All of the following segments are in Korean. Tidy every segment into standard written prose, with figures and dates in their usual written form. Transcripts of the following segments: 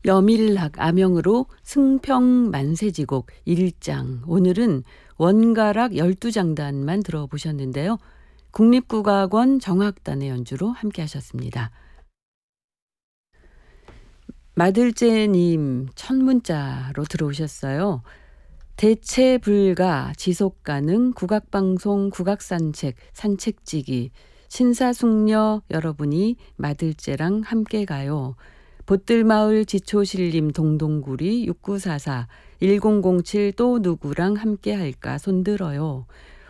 여밀학 암영으로 승평만세지곡 1장. 오늘은 원가락 12장단만 들어보셨는데요. 국립국악원 정악단의 연주로 함께 하셨습니다. 마들제님 첫 문자로 들어오셨어요. 대체 불가, 지속가능, 국악방송, 국악산책, 산책지기, 신사숙녀 여러분이 마들제랑 함께 가요. 보뜰마을 지초실림 동동구리 6944 1007 또 누구랑 함께 할까 손들어요.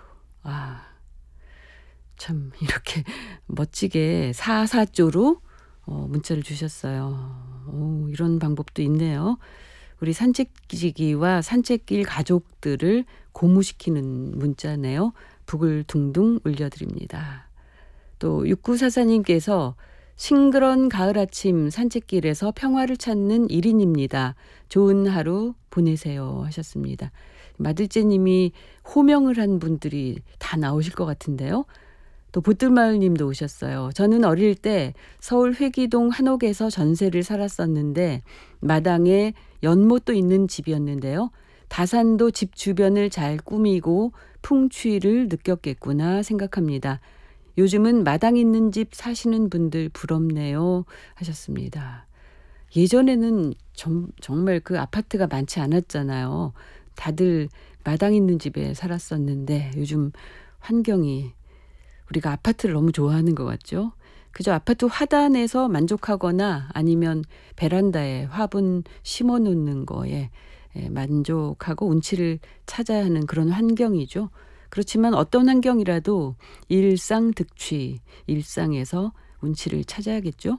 참 이렇게 멋지게 사사조로 문자를 주셨어요. 이런 방법도 있네요. 우리 산책지기와 산책길 가족들을 고무시키는 문자네요. 북을 둥둥 울려드립니다. 또 6944님께서 싱그런 가을 아침 산책길에서 평화를 찾는 1인입니다. 좋은 하루 보내세요 하셨습니다. 마들제님이 호명을 한 분들이 다 나오실 것 같은데요. 또 보뜰마을님도 오셨어요. 저는 어릴 때 서울 회기동 한옥에서 전세를 살았었는데 마당에 연못도 있는 집이었는데요. 다산도 집 주변을 잘 꾸미고 풍취를 느꼈겠구나 생각합니다. 요즘은 마당 있는 집 사시는 분들 부럽네요 하셨습니다. 예전에는 정말 그 아파트가 많지 않았잖아요. 다들 마당 있는 집에 살았었는데 요즘 환경이 우리가 아파트를 너무 좋아하는 것 같죠. 그저 아파트 화단에서 만족하거나 아니면 베란다에 화분 심어 놓는 거에 만족하고 운치를 찾아야 하는 그런 환경이죠. 그렇지만 어떤 환경이라도 일상득취, 일상에서 운치를 찾아야겠죠.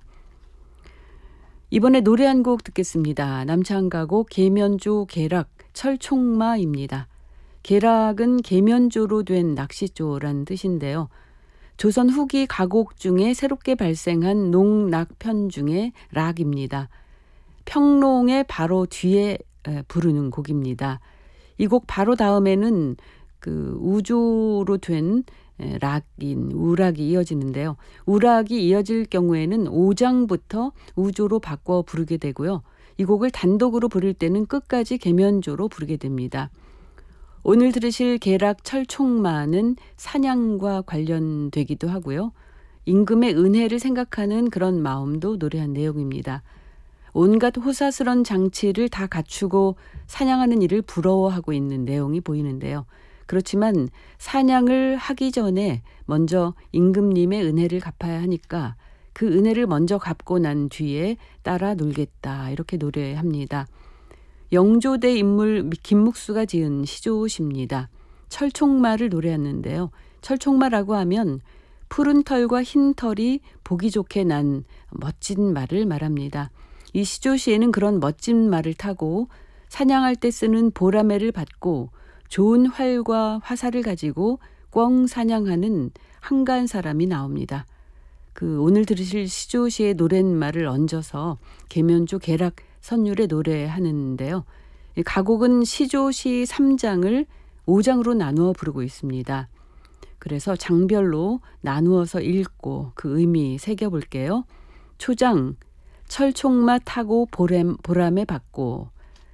이번에 노래 한 곡 듣겠습니다. 남창가곡 계면조 계락 철총마입니다. 계락은 계면조로 된 낚시조란 뜻인데요. 조선 후기 가곡 중에 새롭게 발생한 농락편 중에 락입니다. 평롱의 바로 뒤에 부르는 곡입니다. 이 곡 바로 다음에는 그 우조로 된 락인 우락이 이어지는데요. 우락이 이어질 경우에는 5장부터 우조로 바꿔 부르게 되고요. 이 곡을 단독으로 부를 때는 끝까지 계면조로 부르게 됩니다. 오늘 들으실 계락 철총마는 사냥과 관련되기도 하고요. 임금의 은혜를 생각하는 그런 마음도 노래한 내용입니다. 온갖 호사스런 장치를 다 갖추고 사냥하는 일을 부러워하고 있는 내용이 보이는데요. 그렇지만 사냥을 하기 전에 먼저 임금님의 은혜를 갚아야 하니까 그 은혜를 먼저 갚고 난 뒤에 따라 놀겠다 이렇게 노래합니다. 영조대 인물 김묵수가 지은 시조시입니다. 철총마를 노래하는데요. 철총마라고 하면 푸른 털과 흰 털이 보기 좋게 난 멋진 말을 말합니다. 이 시조시에는 그런 멋진 말을 타고 사냥할 때 쓰는 보라매를 받고 좋은 활과 화살을 가지고 꿩 사냥하는 한가한 사람이 나옵니다. 오늘 들으실 시조시의 노랫말을 얹어서 계면조 계락 선율의 노래하는데요. 가곡은 시조시 3장을 5장으로 나누어 부르고 있습니다. 그래서 장별로 나누어서 읽고 그 의미 새겨볼게요. 초장, 철총마 타고 보라매 받고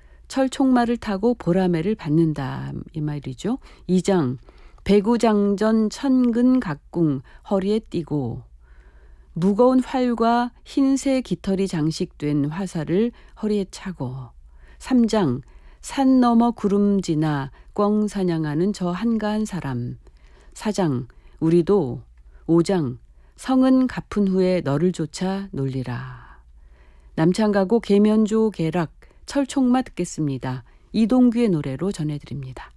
철총마를 타고 보라매를 받는다 이 말이죠. 2장, 배구장전 천근 각궁 허리에 띠고 무거운 활과 흰색 깃털이 장식된 화살을 허리에 차고 3장, 산 너머 구름 지나 꿩 사냥하는 저 한가한 사람 4장, 우리도 5장, 성은 갚은 후에 너를 쫓아 놀리라. 남창가곡 계면조 계락 철총마 듣겠습니다. 이동규의 노래로 전해드립니다.